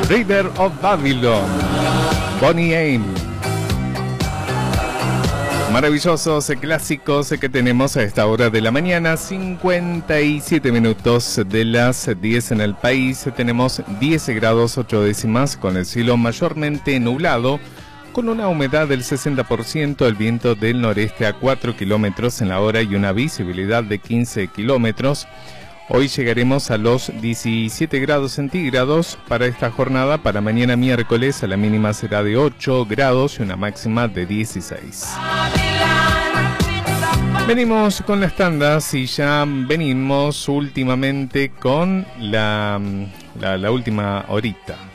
River of Babylon, Bonnie M. Maravillosos clásicos que tenemos a esta hora de la mañana, 57 minutos de las 10 en el país. Tenemos 10 grados 8 décimas con el cielo mayormente nublado, con una humedad del 60%, el viento del noreste a 4 kilómetros en la hora y una visibilidad de 15 kilómetros. Hoy llegaremos a los 17 grados centígrados para esta jornada. Para mañana miércoles la mínima será de 8 grados y una máxima de 16. Venimos con las tandas y ya venimos últimamente con la última horita.